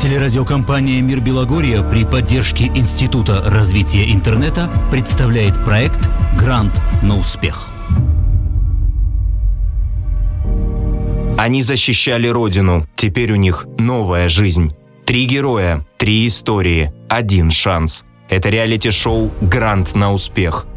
Телерадиокомпания «Мир Белогорья» при поддержке Института развития интернета представляет проект «Грант на успех». Они защищали Родину. Теперь у них новая жизнь. 3 героя, 3 истории, 1 шанс. Это реалити-шоу «Грант на успех».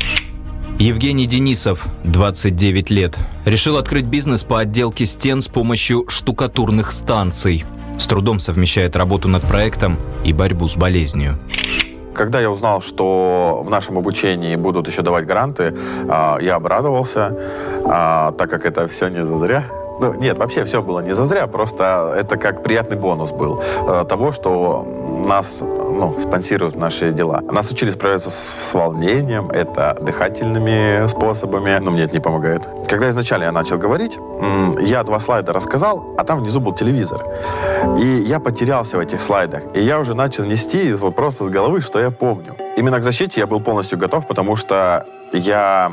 Евгений Денисов, 29 лет, решил открыть бизнес по отделке стен с помощью штукатурных станций. С трудом совмещает работу над проектом и борьбу с болезнью. Когда я узнал, что в нашем обучении будут еще давать гранты, я обрадовался, так как это все не зазря. Нет, вообще все было не зазря, просто это как приятный бонус был того, что нас спонсируют наши дела. Нас учили справляться с волнением, это дыхательными способами, но мне это не помогает. Когда изначально я начал говорить, я 2 слайда рассказал, а там внизу был телевизор. И я потерялся в этих слайдах. И я уже начал нести просто с головы, что я помню. Именно к защите я был полностью готов, потому что я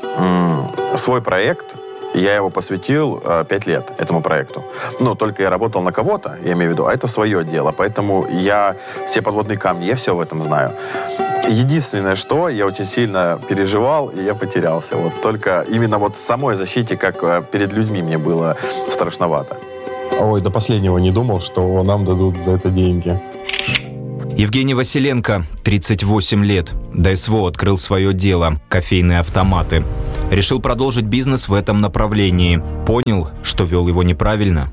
свой проект... Я его посвятил 5 лет этому проекту. Но только я работал на кого-то, я имею в виду, а это свое дело. Поэтому я все подводные камни, я все в этом знаю. Единственное, что я очень сильно переживал, и я потерялся. Вот только именно вот в самой защите, как перед людьми, мне было страшновато. Ой, до последнего не думал, что нам дадут за это деньги. Евгений Василенко, 38 лет. До СВО открыл свое дело – кофейные автоматы. Решил продолжить бизнес в этом направлении. Понял, что вел его неправильно.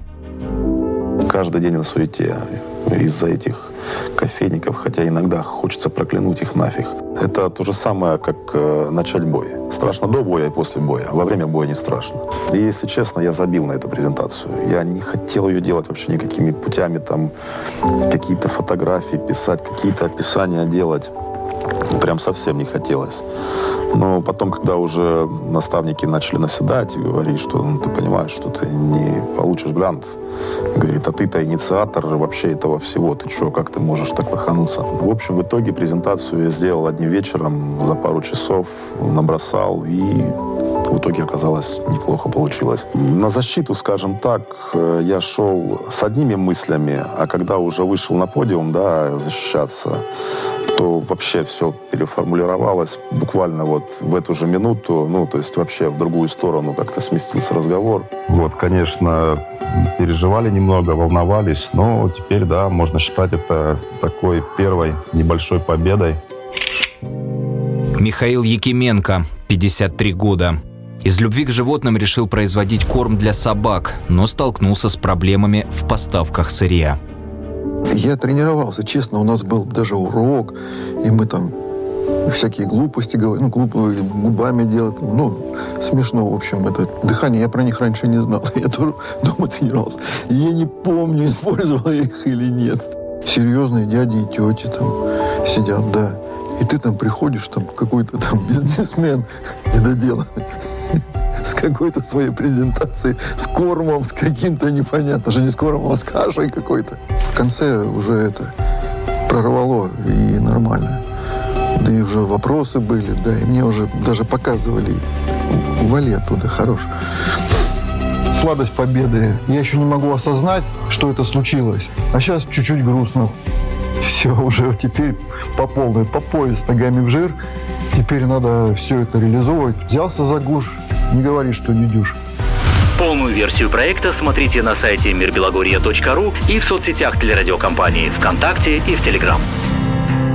Каждый день на суете из-за этих кофейников, хотя иногда хочется проклянуть их нафиг. Это то же самое, как начать бой. Страшно до боя и после боя. Во время боя не страшно. И, если честно, я забил на эту презентацию. Я не хотел ее делать вообще никакими путями, там, какие-то фотографии писать, какие-то описания делать. Прям совсем не хотелось. Но потом, когда уже наставники начали наседать и говорить, что ты понимаешь, что ты не получишь грант, говорит, а ты-то инициатор вообще этого всего, ты что, как ты можешь так лохануться? В общем, в итоге презентацию я сделал одним вечером, за пару часов набросал, и в итоге оказалось неплохо получилось. На защиту, скажем так, я шел с одними мыслями, а когда уже вышел на подиум, защищаться, то вообще все переформулировалось буквально вот в эту же минуту, то есть вообще в другую сторону как-то сместился разговор. Вот, конечно, переживали немного, волновались, но теперь, можно считать это такой первой небольшой победой. Михаил Якименко, 53 года. Из любви к животным решил производить корм для собак, но столкнулся с проблемами в поставках сырья. Я тренировался, честно, у нас был даже урок, и мы там всякие глупости говорили, глупые губами делать, смешно, в общем, это дыхание, я про них раньше не знал, я тоже дома тренировался. И я не помню, использовал я их или нет. Серьезные дяди и тети там сидят, и ты там приходишь, там какой-то там бизнесмен недоделанный, с какой-то своей презентацией, с кормом, с каким-то непонятно, даже не с кормом, а с кашей какой-то. В конце уже это прорвало, и нормально. Да и уже вопросы были, и мне уже даже показывали, вали оттуда, хорош. Сладость победы. Я еще не могу осознать, что это случилось. А сейчас чуть-чуть грустно. Все, уже теперь по полной, по пояс ногами в жир. Теперь надо все это реализовывать. Взялся за гуш, не говори, что не дюж. Полную версию проекта смотрите на сайте mirbelogorья.ru и в соцсетях телерадиокомпании ВКонтакте и в Телеграм.